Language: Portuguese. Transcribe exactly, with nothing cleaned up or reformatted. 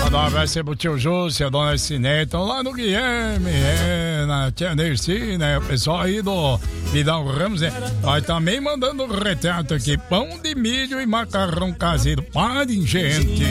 Mandar um abraço pro tio Júcio, a dona Ciné, estão lá no Guilherme, é, na tia Nerci, né? O pessoal aí do Vidal Ramos, né? Nós também mandando retrato aqui, pão de milho e macarrão caseiro. Parem, gente.